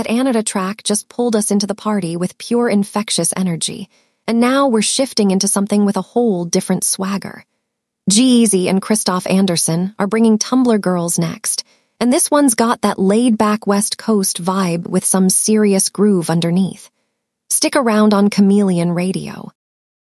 That Anita track just pulled us into the party with pure infectious energy, and now we're shifting into something with a whole different swagger. G-Eazy and Christoph Anderson are bringing Tumblr Girls next, and this one's got that laid-back West Coast vibe with some serious groove underneath. Stick around on Chameleon Radio.